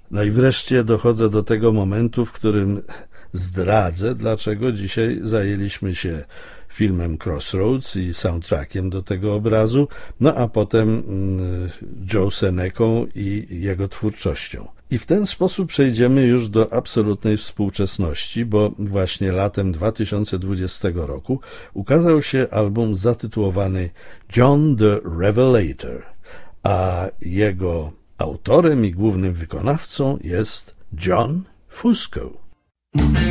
No i wreszcie dochodzę do tego momentu, w którym zdradzę, dlaczego dzisiaj zajęliśmy się filmem Crossroads i soundtrackiem do tego obrazu, no a potem Joe Seneką i jego twórczością. I w ten sposób przejdziemy już do absolutnej współczesności, bo właśnie latem 2020 roku ukazał się album zatytułowany John the Revelator, a jego autorem i głównym wykonawcą jest John Fusco.